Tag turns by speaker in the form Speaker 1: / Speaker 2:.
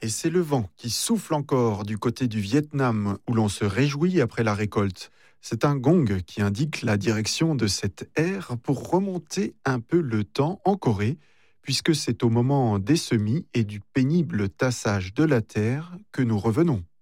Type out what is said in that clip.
Speaker 1: Et c'est le vent qui souffle encore du côté du Vietnam où l'on se réjouit après la récolte. C'est un gong qui indique la direction de cette ère pour remonter un peu le temps en Corée, puisque c'est au moment des semis et du pénible tassage de la terre que nous revenons.